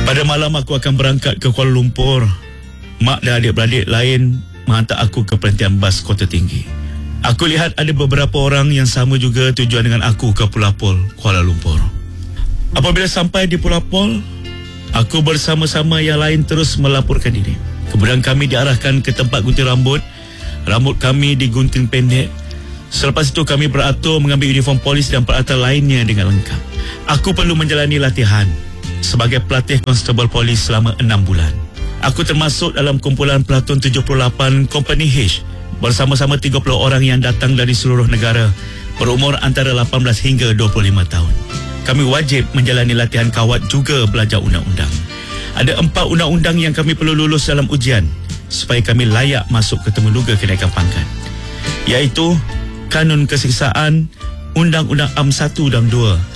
Pada malam aku akan berangkat ke Kuala Lumpur. Mak dan adik-beradik lain menghantar aku ke perhentian bas Kota Tinggi. Aku lihat ada beberapa orang yang sama juga tujuan dengan aku ke Pulau Pol, Kuala Lumpur. Apabila sampai di Pulau Pol, aku bersama-sama yang lain terus melaporkan diri. Kemudian kami diarahkan ke tempat gunting rambut. Rambut kami digunting pendek. Selepas itu kami beratur mengambil uniform polis dan peralatan lainnya dengan lengkap. Aku perlu menjalani latihan sebagai pelatih konstebel polis selama 6 bulan. Aku termasuk dalam kumpulan Pelatun 78 Company H bersama-sama 30 orang yang datang dari seluruh negara berumur antara 18 hingga 25 tahun. Kami wajib menjalani latihan kawat juga belajar undang-undang. Ada 4 undang-undang yang kami perlu lulus dalam ujian supaya kami layak masuk ke temuduga kenaikan pangkat, iaitu Kanun Kesiksaan, Undang-Undang AM 1 dan 2,